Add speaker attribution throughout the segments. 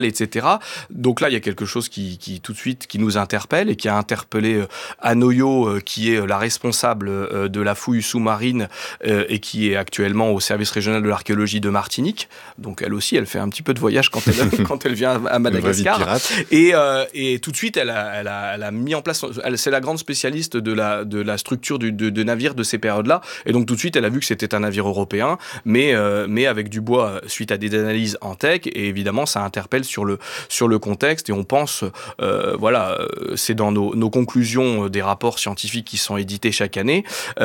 Speaker 1: etc. Donc là, il y a quelque chose qui tout de suite qui nous interpelle et qui a interpellé Anoyo, qui est la responsable de la fouille sous-marine et qui est actuellement au service régional de l'archéologie de Martinique. Donc elle aussi, elle fait un petit peu de voyage quand elle vient à Madagascar. Et tout de suite, elle a mis en place. C'est la grande spécialiste de la structure de navires de ces périodes-là. Et donc tout de suite, elle a vu que c'était un navire européen, mais avec du bois suite à des analyses en tech. Et évidemment, ça interpelle sur le contexte, et on pense, c'est dans nos conclusions des rapports scientifiques qui sont édités chaque année,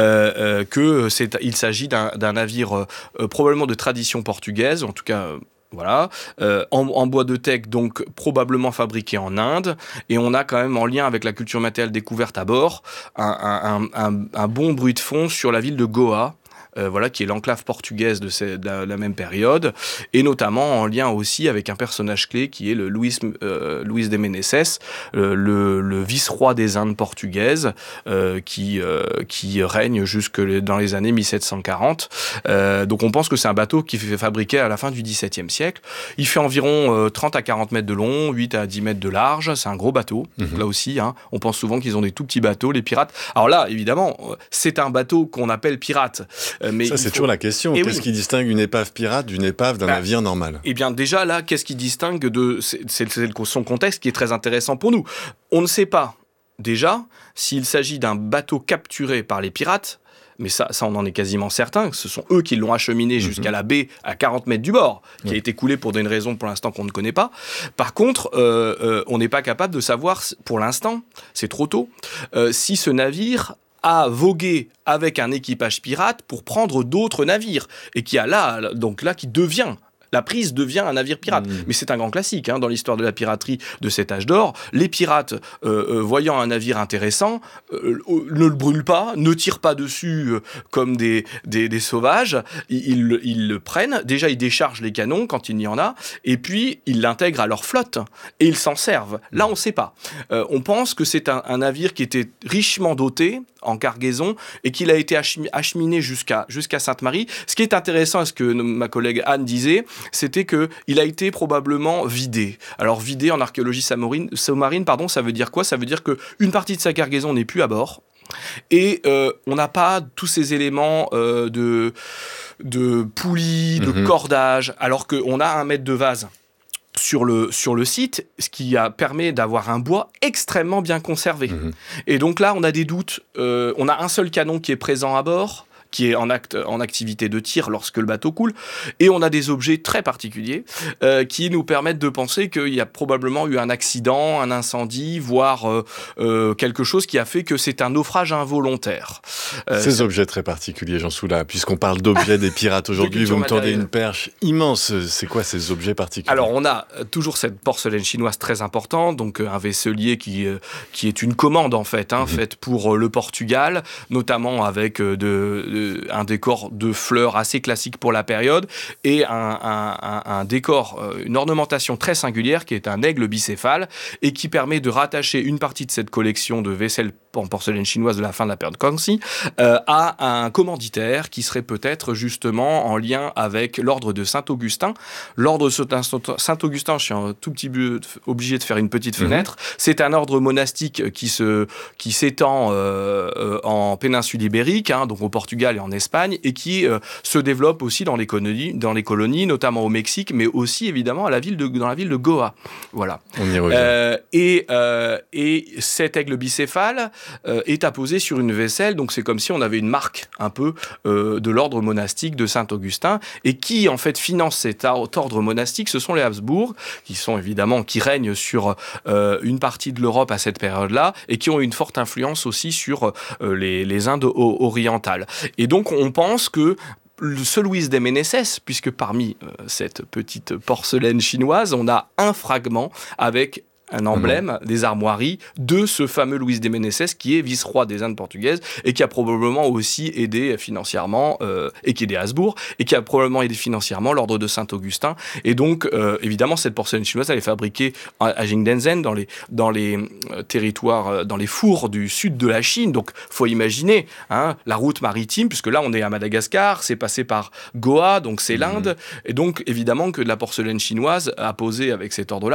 Speaker 1: qu'il s'agit d'un navire probablement de tradition portugaise, en tout cas. En bois de teck, donc probablement fabriqué en Inde, et on a quand même en lien avec la culture matérielle découverte à bord un bon bruit de fond sur la ville de Goa. Qui est l'enclave portugaise de la même période, et notamment en lien aussi avec un personnage clé qui est le Luís de Meneses, le vice-roi des Indes portugaises, qui règne jusque dans les années 1740. Donc on pense que c'est un bateau qui fait fabriqué à la fin du XVIIe siècle. Il fait environ 30 à 40 mètres de long, 8 à 10 mètres de large. C'est un gros bateau. Donc là aussi, on pense souvent qu'ils ont des tout petits bateaux, les pirates. Alors là, évidemment, c'est un bateau qu'on appelle pirate.
Speaker 2: Mais ça, c'est toujours la question. Qu'est-ce qui distingue une épave pirate d'une épave d'un navire normal ?
Speaker 1: Eh bien, déjà, là, qu'est-ce qui distingue c'est son contexte qui est très intéressant pour nous. On ne sait pas, déjà, s'il s'agit d'un bateau capturé par les pirates, mais ça, on en est quasiment certain, que ce sont eux qui l'ont acheminé jusqu'à la baie à 40 mètres du bord, qui a été coulé pour une raison pour l'instant qu'on ne connaît pas. Par contre, on n'est pas capable de savoir, pour l'instant, c'est trop tôt, si ce navire a vogué avec un équipage pirate pour prendre d'autres navires, et qui devient... La prise devient un navire pirate. Mais c'est un grand classique dans l'histoire de la piraterie de cet âge d'or. Les pirates, voyant un navire intéressant, ne le brûlent pas, ne tirent pas dessus comme des sauvages. Ils le prennent. Déjà, ils déchargent les canons quand il y en a. Et puis, ils l'intègrent à leur flotte. Et ils s'en servent. Là, on ne sait pas. On pense que c'est un navire qui était richement doté en cargaison et qu'il a été acheminé jusqu'à Sainte-Marie. Ce qui est intéressant, ce que ma collègue Anne disait, c'était qu'il a été probablement vidé. Alors vidé en archéologie sous-marine, ça veut dire quoi ? Ça veut dire qu'une partie de sa cargaison n'est plus à bord, et on n'a pas tous ces éléments de poulies, de cordage, alors qu'on a 1 mètre de vase sur le site, ce qui permet d'avoir un bois extrêmement bien conservé. Et donc là, on a des doutes. On a un seul canon qui est présent à bord, qui est en activité de tir lorsque le bateau coule, et on a des objets très particuliers qui nous permettent de penser qu'il y a probablement eu un accident, un incendie, voire quelque chose qui a fait que c'est un naufrage involontaire.
Speaker 2: Ces objets très particuliers, Jean Soula, puisqu'on parle d'objets des pirates aujourd'hui, vous me tendez une perche immense. C'est quoi ces objets particuliers ?
Speaker 1: Alors on a toujours cette porcelaine chinoise très importante, donc un vaisselier qui est une commande en fait, faite pour le Portugal, notamment avec un décor de fleurs assez classique pour la période, et un décor, une ornementation très singulière qui est un aigle bicéphale, et qui permet de rattacher une partie de cette collection de vaisselle en porcelaine chinoise de la fin de la période Kangxi à un commanditaire qui serait peut-être justement en lien avec l'ordre de Saint-Augustin. L'ordre de Saint-Augustin, je suis un tout petit peu obligé de faire une petite fenêtre, c'est un ordre monastique qui s'étend en péninsule ibérique, donc au Portugal et en Espagne, et qui se développe aussi dans les colonies, notamment au Mexique, mais aussi évidemment dans la ville de Goa. Voilà.
Speaker 2: On y revient.
Speaker 1: Et cet aigle bicéphale est apposé sur une vaisselle, donc c'est comme si on avait une marque un peu de l'ordre monastique de Saint-Augustin, et qui en fait finance cet ordre monastique, ce sont les Habsbourg, qui règnent sur une partie de l'Europe à cette période-là, et qui ont une forte influence aussi sur les Indes orientales. Et donc on pense que ce Luís de Meneses, puisque parmi cette petite porcelaine chinoise, on a un fragment avec un emblème des armoiries de ce fameux Luis de Meneses qui est vice-roi des Indes portugaises et qui a probablement aussi aidé financièrement, et qui est des Habsbourg, et qui a probablement aidé financièrement l'ordre de Saint-Augustin. Et donc, évidemment, cette porcelaine chinoise, elle est fabriquée à Jingdezhen, dans les territoires, dans les fours du sud de la Chine. Donc, faut imaginer la route maritime, puisque là, on est à Madagascar, c'est passé par Goa, donc c'est l'Inde. Et donc, évidemment, que la porcelaine chinoise a posé avec cet ordre-là